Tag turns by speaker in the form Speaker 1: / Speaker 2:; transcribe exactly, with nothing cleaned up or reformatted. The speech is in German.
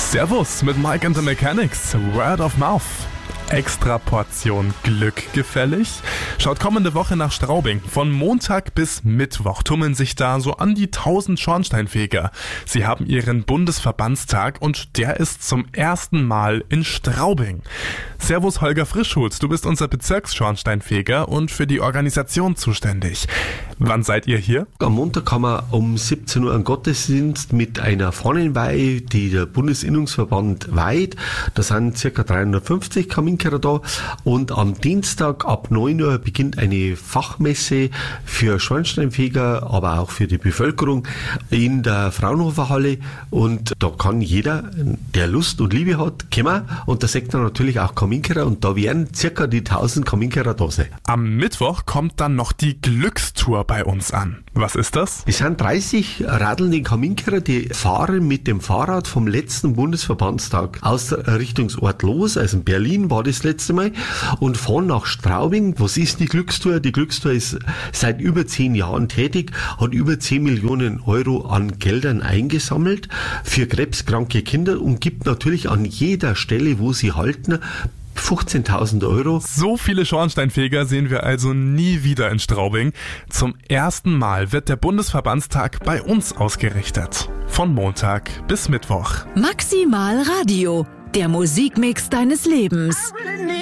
Speaker 1: Servus mit Mike and the Mechanics, Word of Mouth. Extra Portion Glück gefällig? Schaut kommende Woche nach Straubing. Von Montag bis Mittwoch tummeln sich da so an die tausend Schornsteinfeger. Sie haben ihren Bundesverbandstag und der ist zum ersten Mal in Straubing. Servus Holger Frischholz, du bist unser Bezirksschornsteinfeger und für die Organisation zuständig. Wann seid ihr hier?
Speaker 2: Am Montag haben wir um siebzehn Uhr einen Gottesdienst mit einer Fahnenweih, die der Bundesinnungsverband weiht. Da sind ca. dreihundertfünfzig Kaminkehrer da. Und am Dienstag ab neun Uhr beginnt eine Fachmesse für Schornsteinfeger, aber auch für die Bevölkerung in der Fraunhofer-Halle. Und da kann jeder, der Lust und Liebe hat, kommen. Und da sagt man natürlich auch Kaminkehrer. Und da werden ca. die tausend Kaminkehrer da sein.
Speaker 1: Am Mittwoch kommt dann noch die Glückstour bei uns an. Was ist das?
Speaker 2: Es sind dreißig radelnde Kaminkehrer, die fahren mit dem Fahrrad vom letzten Bundesverbandstag aus der Richtungsort los. Also in Berlin war das letzte Mal. Und fahren nach Straubing. Was ist die Glückstour? Die Glückstour ist seit über zehn Jahren tätig, hat über zehn Millionen Euro an Geldern eingesammelt für krebskranke Kinder und gibt natürlich an jeder Stelle, wo sie halten, fünfzehntausend Euro.
Speaker 1: So viele Schornsteinfeger sehen wir also nie wieder in Straubing. Zum ersten Mal wird der Bundesverbandstag bei uns ausgerichtet. Von Montag bis Mittwoch.
Speaker 3: Maximal Radio, der Musikmix deines Lebens.